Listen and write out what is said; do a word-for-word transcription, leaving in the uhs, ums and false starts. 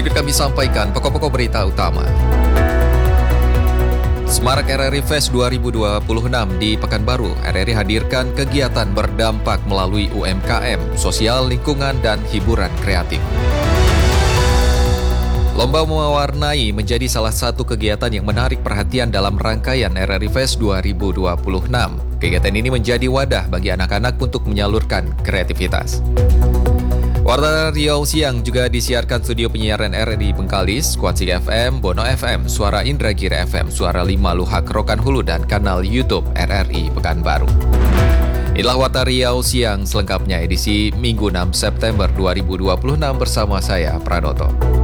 Berikut kami sampaikan pokok-pokok berita utama. Semarak R R I Fest dua ribu dua puluh enam di Pekanbaru, R R I hadirkan kegiatan berdampak melalui U M K M, sosial, lingkungan, dan hiburan kreatif. Lomba mewarnai menjadi salah satu kegiatan yang menarik perhatian dalam rangkaian R R I Fest dua ribu dua puluh enam. Kegiatan ini menjadi wadah bagi anak-anak untuk menyalurkan kreativitas. Warta Riau Siang juga disiarkan studio penyiaran R R I Bengkalis, Kuansik F M, Bono F M, Suara Indragiri F M, Suara lima Luhak Rokan Hulu, dan kanal YouTube R R I Pekanbaru. Inilah Warta Riau Siang selengkapnya edisi Minggu enam September dua ribu dua puluh enam bersama saya, Pranoto.